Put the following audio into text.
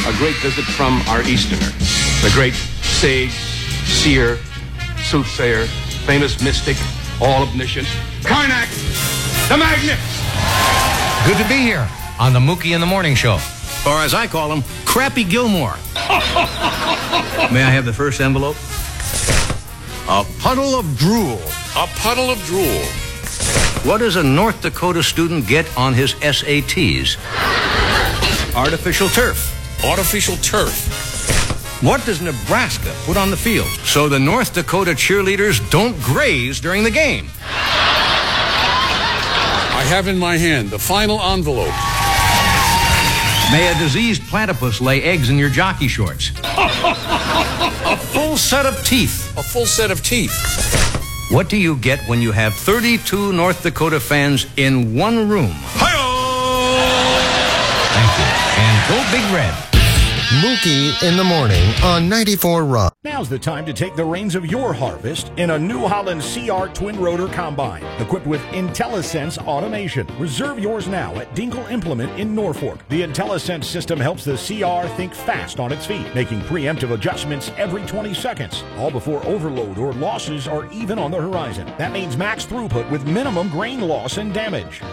a great visit from our Easterner, the great sage, seer, soothsayer, famous mystic, all-omniscient, Karnak the Magnificent. Good to be here on the Mookie in the Morning Show. Or as I call him, Crappy Gilmore. May I have the first envelope? A puddle of drool. A puddle of drool. What does a North Dakota student get on his SATs? Artificial turf. Artificial turf. What does Nebraska put on the field so the North Dakota cheerleaders don't graze during the game? I have in my hand the final envelope. May a diseased platypus lay eggs in your jockey shorts? A full set of teeth. A full set of teeth. What do you get when you have 32 North Dakota fans in one room? Hi-oh! Thank you. And go Big Red. Mookie in the Morning on 94 Rock. Now's the time to take the reins of your harvest in a New Holland CR Twin Rotor Combine, equipped with IntelliSense automation. Reserve yours now at Dinkle Implement in Norfolk. The IntelliSense system helps the CR think fast on its feet, making preemptive adjustments every 20 seconds, all before overload or losses are even on the horizon. That means max throughput with minimum grain loss and damage.